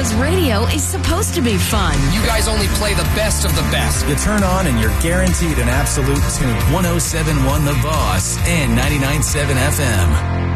Because radio is supposed to be fun. You guys only play the best of the best. You turn on and you're guaranteed an absolute tune. 107.1 The Boss and 99.7 FM.